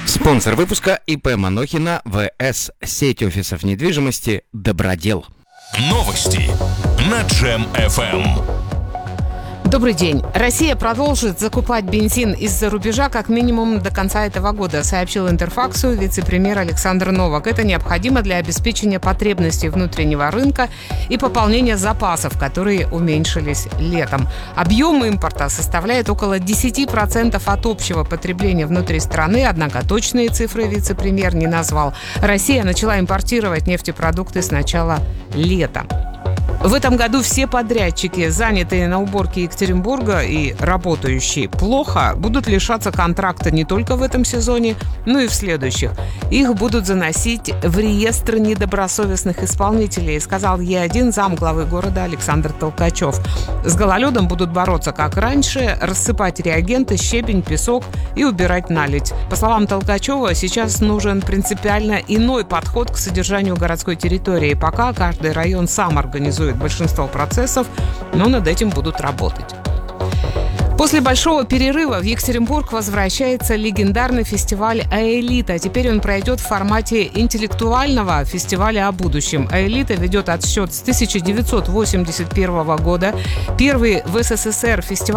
Спонсор выпуска ИП Манохина ВС. Сеть офисов недвижимости «Добродел». Новости на Джем FM. Добрый день. Россия продолжит закупать бензин из-за рубежа как минимум до конца этого года, сообщил Интерфаксу вице-премьер Александр Новак. Это необходимо для обеспечения потребностей внутреннего рынка и пополнения запасов, которые уменьшились летом. Объем импорта составляет около 10% от общего потребления внутри страны, однако точные цифры вице-премьер не назвал. Россия начала импортировать нефтепродукты с начала лета. В этом году все подрядчики, занятые на уборке Екатеринбурга и работающие плохо, будут лишаться контракта не только в этом сезоне, но и в следующих. Их будут заносить в реестр недобросовестных исполнителей, сказал Е1 замглавы города Александр Толкачев. С гололедом будут бороться как раньше, рассыпать реагенты, щебень, песок и убирать наледь. По словам Толкачева, сейчас нужен принципиально иной подход к содержанию городской территории. Пока каждый район сам организует большинство процессов, но над этим будут работать. После большого перерыва в Екатеринбург возвращается легендарный фестиваль «Аэлита». Теперь он пройдет в формате интеллектуального фестиваля о будущем. «Аэлита» ведет отсчет с 1981 года. Первый в СССР фестиваль